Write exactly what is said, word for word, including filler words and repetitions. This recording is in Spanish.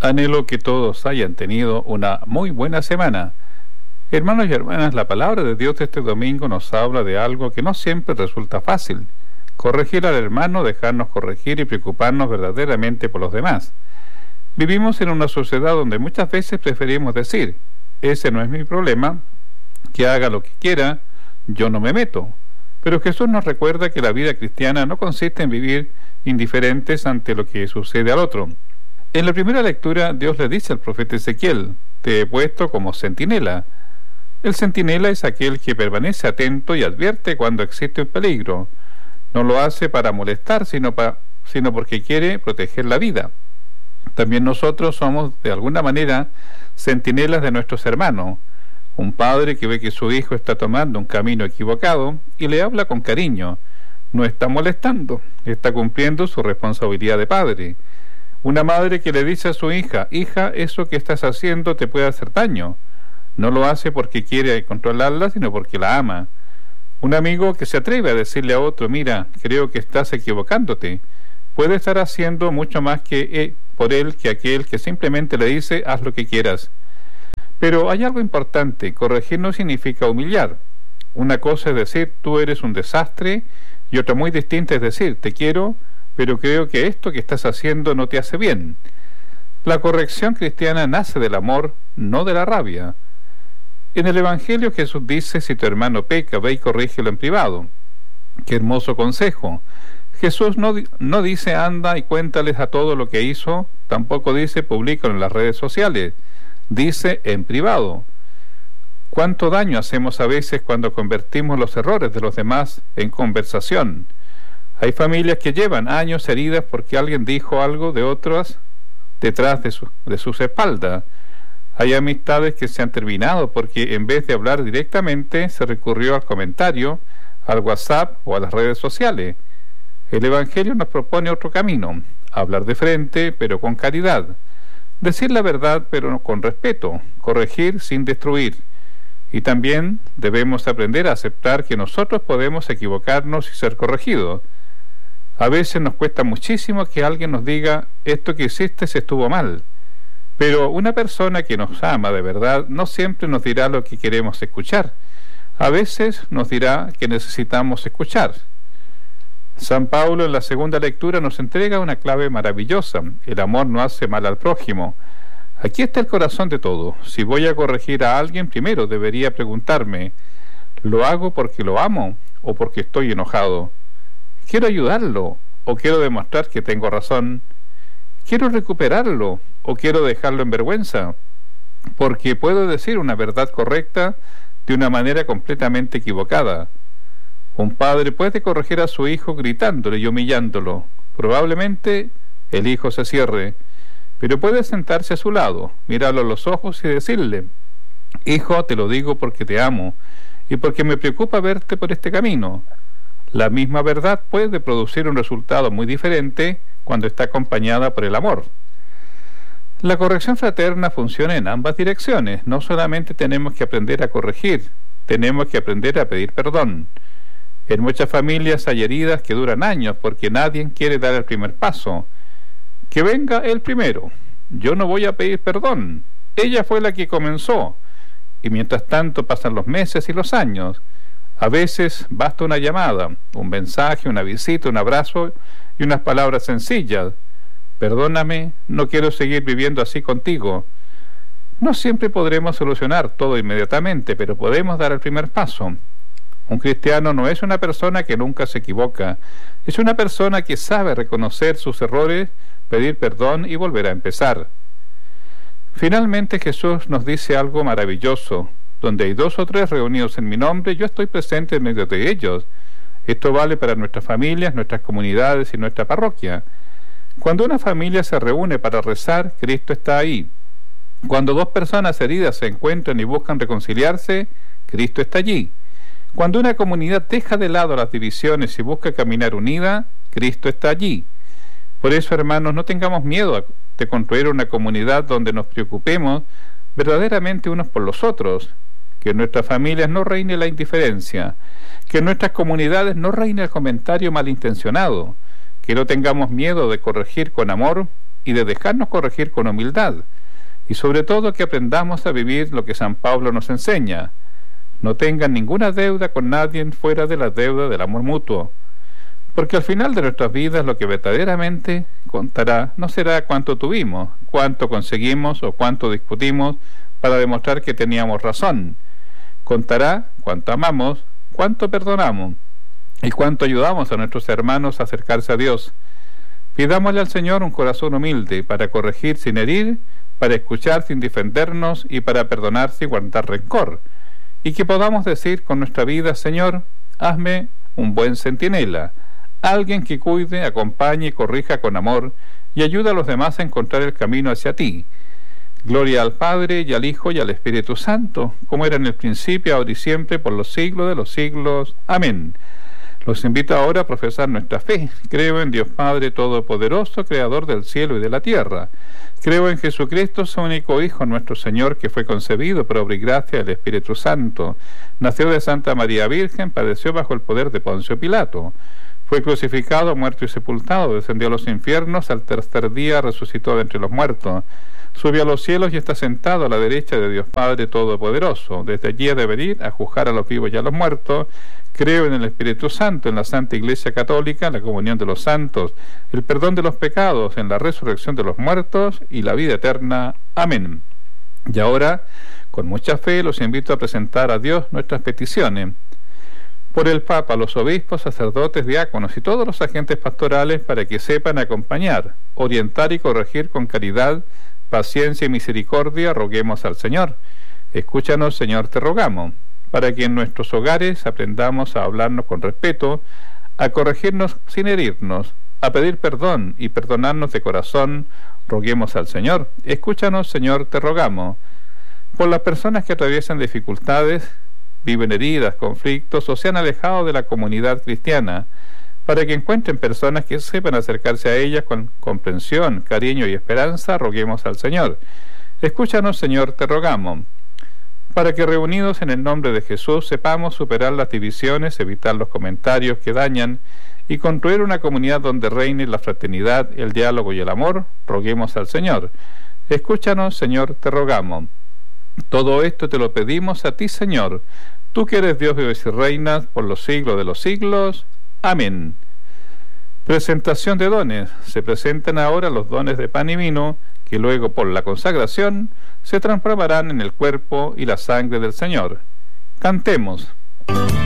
Anhelo que todos hayan tenido una muy buena semana. Hermanos y hermanas, la palabra de Dios de este domingo nos habla de algo que no siempre resulta fácil: corregir al hermano, dejarnos corregir y preocuparnos verdaderamente por los demás. Vivimos en una sociedad donde muchas veces preferimos decir: ese no es mi problema, que haga lo que quiera, yo no me meto. Pero Jesús nos recuerda que la vida cristiana no consiste en vivir indiferentes ante lo que sucede al otro. En la primera lectura, Dios le dice al profeta Ezequiel: te he puesto como centinela. El centinela es aquel que permanece atento y advierte cuando existe un peligro. No lo hace para molestar, sino, pa, sino porque quiere proteger la vida. También nosotros somos, de alguna manera, centinelas de nuestros hermanos. Un padre que ve que su hijo está tomando un camino equivocado y le habla con cariño. No está molestando, está cumpliendo su responsabilidad de padre. Una madre que le dice a su hija: hija, eso que estás haciendo te puede hacer daño. No lo hace porque quiere controlarla, sino porque la ama. Un amigo que se atreve a decirle a otro: mira, creo que estás equivocándote, puede estar haciendo mucho más que eh, por él que aquel que simplemente le dice: haz lo que quieras. Pero hay algo importante: corregir no significa humillar. Una cosa es decir: tú eres un desastre, y otra muy distinta es decir: te quiero, pero creo que esto que estás haciendo no te hace bien. La corrección cristiana nace del amor, no de la rabia. En el Evangelio Jesús dice: si tu hermano peca, ve y corrígelo en privado. ¡Qué hermoso consejo! Jesús no, no dice: anda y cuéntales a todo lo que hizo, tampoco dice: públicalo en las redes sociales. Dice: en privado. ¿Cuánto daño hacemos a veces cuando convertimos los errores de los demás en conversación? Hay familias que llevan años heridas porque alguien dijo algo de otras detrás de, su, de sus espaldas. Hay amistades que se han terminado porque en vez de hablar directamente se recurrió al comentario, al WhatsApp o a las redes sociales. El Evangelio nos propone otro camino: hablar de frente pero con caridad, decir la verdad pero con respeto, corregir sin destruir. Y también debemos aprender a aceptar que nosotros podemos equivocarnos y ser corregidos. A veces nos cuesta muchísimo que alguien nos diga: esto que hiciste se estuvo mal. Pero una persona que nos ama de verdad no siempre nos dirá lo que queremos escuchar. A veces nos dirá que necesitamos escuchar. San Pablo en la segunda lectura nos entrega una clave maravillosa: el amor no hace mal al prójimo. Aquí está el corazón de todo. Si voy a corregir a alguien, primero debería preguntarme: ¿lo hago porque lo amo o porque estoy enojado? ¿Quiero ayudarlo o quiero demostrar que tengo razón? ¿Quiero recuperarlo o quiero dejarlo en vergüenza? Porque puedo decir una verdad correcta de una manera completamente equivocada. Un padre puede corregir a su hijo gritándole y humillándolo. Probablemente el hijo se cierre, pero puede sentarse a su lado, mirarlo a los ojos y decirle: hijo, te lo digo porque te amo y porque me preocupa verte por este camino. La misma verdad puede producir un resultado muy diferente cuando está acompañada por el amor. La corrección fraterna funciona en ambas direcciones. No solamente tenemos que aprender a corregir, tenemos que aprender a pedir perdón. En muchas familias hay heridas que duran años porque nadie quiere dar el primer paso. Que venga él primero. Yo no voy a pedir perdón. Ella fue la que comenzó. Y mientras tanto pasan los meses y los años. A veces basta una llamada, un mensaje, una visita, un abrazo y unas palabras sencillas. Perdóname, no quiero seguir viviendo así contigo. No siempre podremos solucionar todo inmediatamente, pero podemos dar el primer paso. Un cristiano no es una persona que nunca se equivoca, es una persona que sabe reconocer sus errores, pedir perdón y volver a empezar. Finalmente Jesús nos dice algo maravilloso: donde hay dos o tres reunidos en mi nombre, yo estoy presente en medio de ellos. Esto vale para nuestras familias, nuestras comunidades y nuestra parroquia. Cuando una familia se reúne para rezar, Cristo está ahí. Cuando dos personas heridas se encuentran y buscan reconciliarse, Cristo está allí. Cuando una comunidad deja de lado las divisiones y busca caminar unida, Cristo está allí. Por eso, hermanos, no tengamos miedo de construir una comunidad donde nos preocupemos verdaderamente unos por los otros. Que en nuestras familias no reine la indiferencia, que en nuestras comunidades no reine el comentario malintencionado, que no tengamos miedo de corregir con amor y de dejarnos corregir con humildad, y sobre todo que aprendamos a vivir lo que San Pablo nos enseña. No tengan ninguna deuda con nadie fuera de la deuda del amor mutuo, porque al final de nuestras vidas lo que verdaderamente contará no será cuánto tuvimos, cuánto conseguimos o cuánto discutimos para demostrar que teníamos razón. Contará cuánto amamos, cuánto perdonamos y cuánto ayudamos a nuestros hermanos a acercarse a Dios. Pidámosle al Señor un corazón humilde para corregir sin herir, para escuchar sin defendernos y para perdonar sin guardar rencor, y que podamos decir con nuestra vida: Señor, hazme un buen centinela, alguien que cuide, acompañe y corrija con amor y ayuda a los demás a encontrar el camino hacia ti. Gloria al Padre, y al Hijo, y al Espíritu Santo, como era en el principio, ahora y siempre, por los siglos de los siglos. Amén. Los invito ahora a profesar nuestra fe. Creo en Dios Padre Todopoderoso, Creador del cielo y de la tierra. Creo en Jesucristo, su único Hijo, nuestro Señor, que fue concebido por obra y gracia del Espíritu Santo. Nació de Santa María Virgen, padeció bajo el poder de Poncio Pilato. Fue crucificado, muerto y sepultado, descendió a los infiernos, al tercer día resucitó de entre los muertos. Subió a los cielos y está sentado a la derecha de Dios Padre Todopoderoso. Desde allí ha de venir a juzgar a los vivos y a los muertos. Creo en el Espíritu Santo, en la Santa Iglesia Católica, en la comunión de los santos, el perdón de los pecados, en la resurrección de los muertos y la vida eterna. Amén. Y ahora, con mucha fe, los invito a presentar a Dios nuestras peticiones. Por el Papa, los obispos, sacerdotes, diáconos y todos los agentes pastorales, para que sepan acompañar, orientar y corregir con caridad, paciencia y misericordia, roguemos al Señor. Escúchanos, Señor, te rogamos, para que en nuestros hogares aprendamos a hablarnos con respeto, a corregirnos sin herirnos, a pedir perdón y perdonarnos de corazón, roguemos al Señor. Escúchanos, Señor, te rogamos. Por las personas que atraviesan dificultades, viven heridas, conflictos o se han alejado de la comunidad cristiana, para que encuentren personas que sepan acercarse a ellas con comprensión, cariño y esperanza, roguemos al Señor. Escúchanos, Señor, te rogamos. Para que reunidos en el nombre de Jesús sepamos superar las divisiones, evitar los comentarios que dañan y construir una comunidad donde reine la fraternidad, el diálogo y el amor, roguemos al Señor. Escúchanos, Señor, te rogamos. Todo esto te lo pedimos a ti, Señor, tú que eres Dios, vives y reinas por los siglos de los siglos. Amén. Presentación de dones. Se presentan ahora los dones de pan y vino, que luego por la consagración se transformarán en el cuerpo y la sangre del Señor. Cantemos.